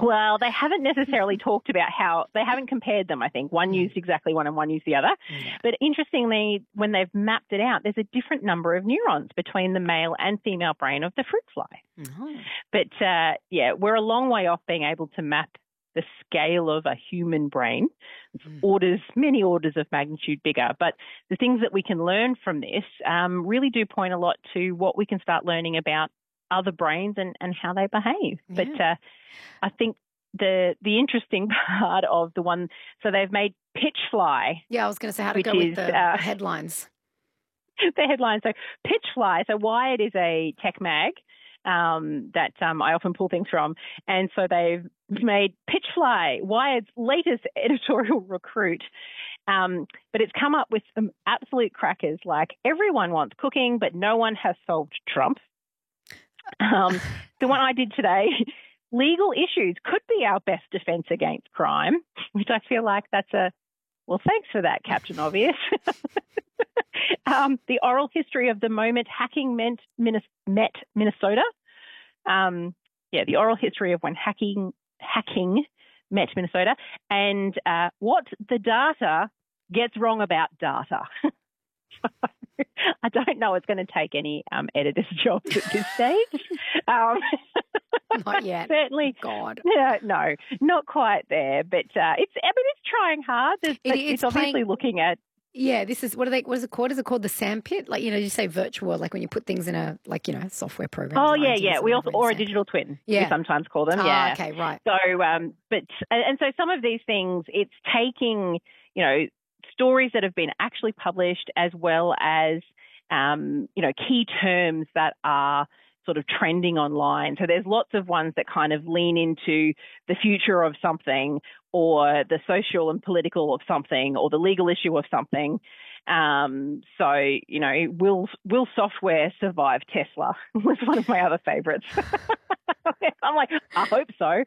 Well, they haven't necessarily talked about they haven't compared them, I think. One used exactly one and one used the other. Yeah. But interestingly, when they've mapped it out, there's a different number of neurons between the male and female brain of the fruit fly. Mm-hmm. But, we're a long way off being able to map the scale of a human brain. It's many orders of magnitude bigger. But the things that we can learn from this really do point a lot to what we can start learning about other brains and how they behave. Yeah. But I think the interesting part of the one, so they've made pitch fly. Yeah, I was going to say how to go with the headlines. The headline. So pitch fly. So Wired is a tech mag that I often pull things from. And so they've made pitch fly Wired's latest editorial recruit. But it's come up with some absolute crackers like everyone wants cooking, but no one has solved Trump. The one I did today, legal issues could be our best defense against crime, which I feel like that's well, thanks for that, Captain Obvious. The oral history of the moment hacking met Minnesota. The oral history of when hacking met Minnesota, and what the data gets wrong about data. I don't know it's going to take any editor's jobs at this stage. Not yet. Certainly. God. Yeah, no, not quite there. But it's trying hard. It's obviously looking at. Yeah, this is what is it called? Is it called the sandpit? Like, you say virtual, like when you put things in a software program. Oh yeah. We also or a digital twin. Yeah. We sometimes call them. Yeah. Okay, right. So so some of these things, it's taking stories that have been actually published as well as key terms that are sort of trending online. So there's lots of ones that kind of lean into the future of something or the social and political of something or the legal issue of something. Will software survive Tesla was one of my other favorites. I'm like, I hope so.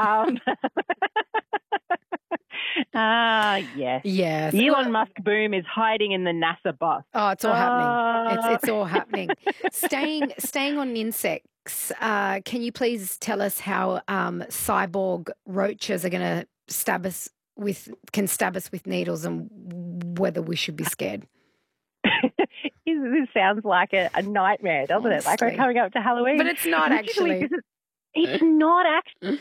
Yes. Yes. The Elon Musk boom is hiding in the NASA bus. Oh, it's all happening. It's all happening. Staying on insects, can you please tell us how cyborg roaches are going to stab us with needles and whether we should be scared? This sounds like a nightmare, doesn't it? Like we're coming up to Halloween. But it's not actually. It's not actually.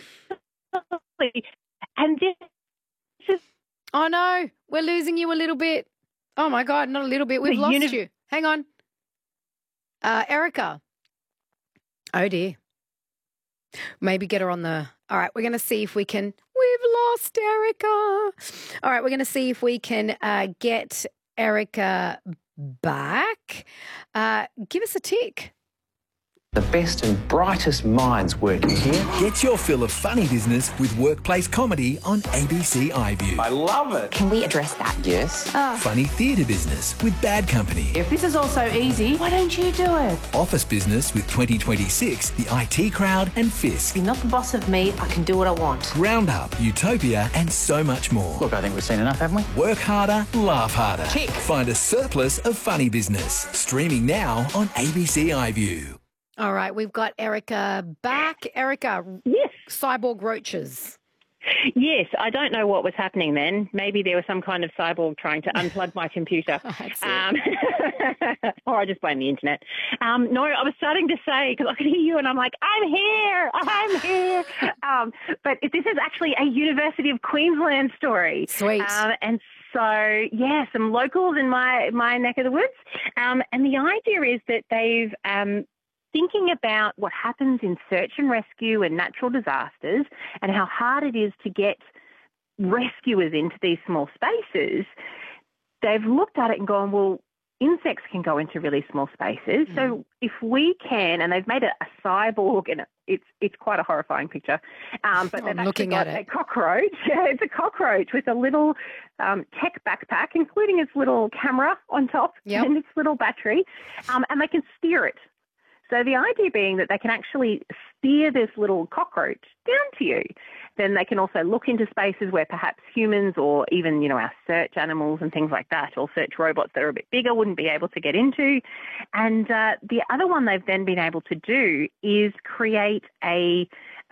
And this is... Oh, no. We're losing you a little bit. Oh, my God, not a little bit. We've lost you. Hang on. Erica. Oh, dear. Maybe get her on the... All right, we're going to see if we can... We've lost Erica. All right, we're going to see if we can get Erica back. Give us a tick. The best and brightest minds working here. Get your fill of funny business with workplace comedy on ABC iView. I love it. Can we address that? Yes. Funny theatre business with Bad Company. If this is all so easy, why don't you do it? Office business with 2026, the IT Crowd and Fisk. You're not the boss of me. I can do what I want. Roundup, Utopia and so much more. Look, I think we've seen enough, haven't we? Work harder, laugh harder. Tick. Find a surplus of funny business. Streaming now on ABC iView. All right, we've got Erica back. Erica, yes. Cyborg roaches. Yes, I don't know what was happening then. Maybe there was some kind of cyborg trying to unplug my computer. Or I just blame the internet. No, I was starting to say, because I could hear you and I'm like, I'm here. But this is actually a University of Queensland story. Sweet. And so, yeah, some locals in my neck of the woods. And the idea is that they've... thinking about what happens in search and rescue and natural disasters and how hard it is to get rescuers into these small spaces, they've looked at it and gone, well, insects can go into really small spaces. Mm. So if we can, and they've made a cyborg, and it's quite a horrifying picture, but they've actually got a cockroach. It's a cockroach with a little tech backpack, including its little camera on top and its little battery, and they can steer it. So the idea being that they can actually steer this little cockroach down to you. Then they can also look into spaces where perhaps humans or even, our search animals and things like that, or search robots that are a bit bigger wouldn't be able to get into. And the other one they've then been able to do is create a